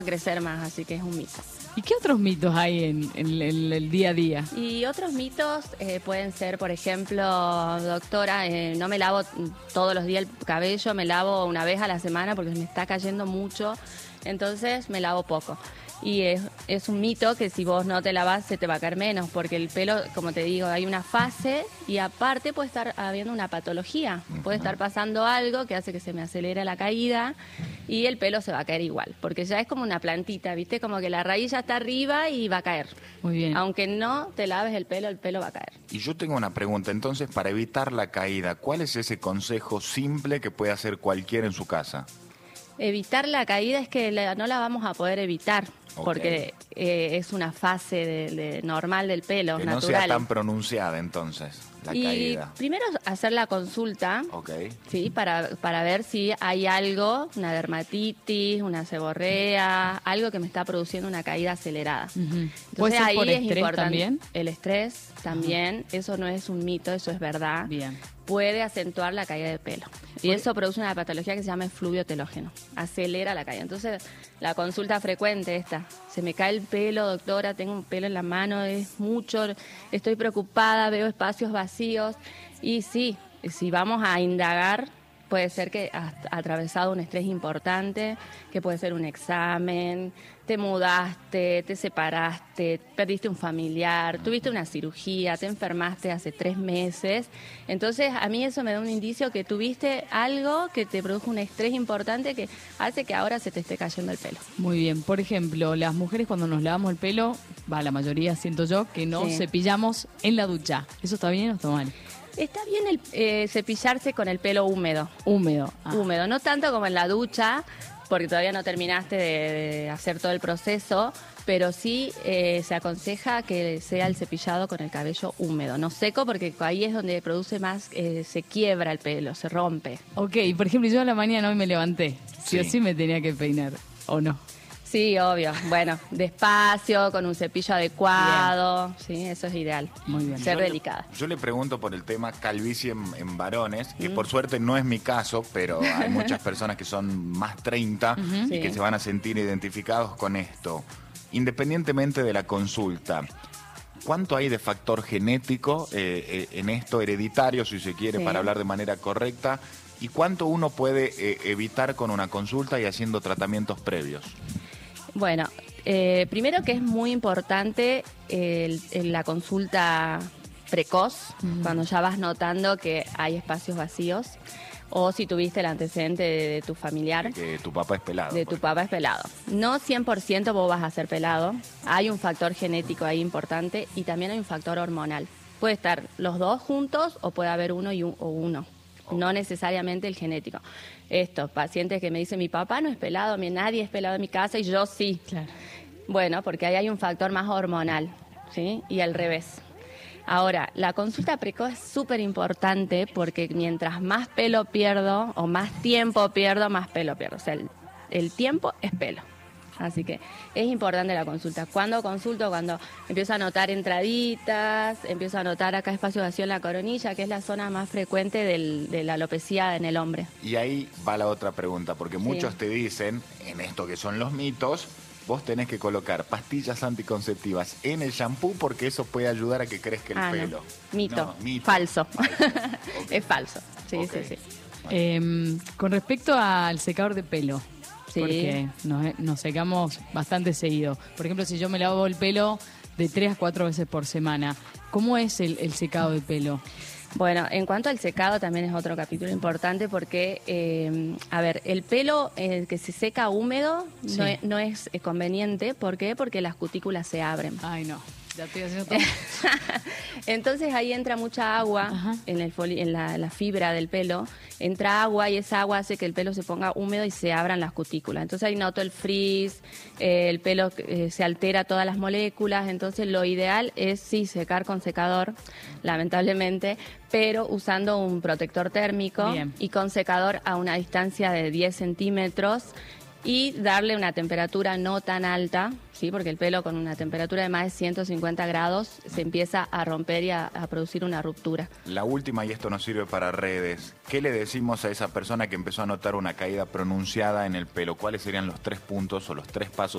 crecer más, así que es un mito. ¿Y qué otros mitos hay en el día a día? Y otros mitos pueden ser, por ejemplo, doctora, no me lavo todos los días el cabello, me lavo una vez a la semana porque me está cayendo mucho, entonces me lavo poco. Y es un mito que si vos no te lavas se te va a caer menos, porque el pelo, como te digo, hay una fase y aparte puede estar habiendo una patología. Puede estar pasando algo que hace que se me acelere la caída y el pelo se va a caer igual, porque ya es como una plantita, ¿viste? Como que la raíz ya está arriba y va a caer. Muy bien. Aunque no te laves el pelo va a caer. Y yo tengo una pregunta, entonces, para evitar la caída, ¿cuál es ese consejo simple que puede hacer cualquiera en su casa? Evitar la caída es que no la vamos a poder evitar, porque es una fase normal del pelo, que natural. Que no sea tan pronunciada, entonces, la caída. Primero hacer la consulta, ¿sí? para ver si hay algo, una dermatitis, una seborrea, algo que me está produciendo una caída acelerada. Entonces, ¿puede ser ahí por es estrés importante. también? El estrés también, eso no es un mito, eso es verdad. Bien. Puede acentuar la caída de pelo. Y eso produce una patología que se llama efluvio telógeno. Acelera la caída. Entonces, la consulta frecuente esta. Se me cae el pelo, doctora, tengo un pelo en la mano, es mucho, estoy preocupada, veo espacios vacíos. Y sí, si vamos a indagar, puede ser que has atravesado un estrés importante, que puede ser un examen, te mudaste, te separaste, perdiste un familiar, tuviste una cirugía, te enfermaste hace 3 meses. Entonces, a mí eso me da un indicio que tuviste algo que te produjo un estrés importante que hace que ahora se te esté cayendo el pelo. Muy bien. Por ejemplo, las mujeres cuando nos lavamos el pelo, la mayoría siento yo, que no cepillamos en la ducha. ¿Eso está bien o está mal? Está bien cepillarse con el pelo húmedo. Húmedo. Húmedo, no tanto como en la ducha, porque todavía no terminaste de hacer todo el proceso, pero sí se aconseja que sea el cepillado con el cabello húmedo, no seco, porque ahí es donde produce más, se quiebra el pelo, se rompe. Ok, por ejemplo, yo a la mañana hoy me levanté, sí o sí me tenía que peinar, ¿o no? Sí, obvio. Bueno, despacio, con un cepillo adecuado. Bien. Sí, eso es ideal. Muy bien. Ser delicada. Yo le pregunto por el tema calvicie en varones, que por suerte no es mi caso, pero hay muchas personas que son más 30 y que se van a sentir identificados con esto. Independientemente de la consulta, ¿cuánto hay de factor genético en esto, hereditario, si se quiere, para hablar de manera correcta? ¿Y cuánto uno puede evitar con una consulta y haciendo tratamientos previos? Bueno, primero que es muy importante la consulta precoz, cuando ya vas notando que hay espacios vacíos, o si tuviste el antecedente de tu familiar. De que tu papá es pelado. De tu papá es pelado. No 100% vos vas a ser pelado, hay un factor genético ahí importante y también hay un factor hormonal. Puede estar los dos juntos o puede haber uno o uno. No necesariamente el genético. Estos pacientes que me dicen, mi papá no es pelado, nadie es pelado en mi casa y yo sí. Claro. Bueno, porque ahí hay un factor más hormonal, ¿sí? Y al revés. Ahora, la consulta precoz es súper importante porque mientras más pelo pierdo o más tiempo pierdo, más pelo pierdo. O sea, el tiempo es pelo. Así que es importante la consulta. Cuando consulto, cuando empiezo a notar entraditas, empiezo a notar acá espacio vacío en la coronilla, que es la zona más frecuente de la alopecia en el hombre. Y ahí va la otra pregunta, porque muchos te dicen, en esto que son los mitos, vos tenés que colocar pastillas anticonceptivas en el shampoo porque eso puede ayudar a que crezca el pelo. No. Mito. No, mito. Falso. Es falso. Sí, sí. Con respecto al secador de pelo, porque nos secamos bastante seguido. Por ejemplo, si yo me lavo el pelo de 3 a 4 veces por semana, ¿cómo es el secado de pelo? Bueno, en cuanto al secado también es otro capítulo importante porque, el pelo que se seca húmedo no es conveniente. ¿Por qué? Porque las cutículas se abren. Ay, no. Ya estoy haciendo todo. Entonces ahí entra mucha agua en la fibra del pelo, entra agua y esa agua hace que el pelo se ponga húmedo y se abran las cutículas. Entonces ahí noto el frizz, el pelo se altera todas las moléculas, entonces lo ideal es secar con secador, lamentablemente, pero usando un protector térmico y con secador a una distancia de 10 centímetros. Y darle una temperatura no tan alta, ¿sí? Porque el pelo con una temperatura de más de 150 grados se empieza a romper y a producir una ruptura. La última, y esto nos sirve para redes, ¿qué le decimos a esa persona que empezó a notar una caída pronunciada en el pelo? ¿Cuáles serían los 3 puntos o los 3 pasos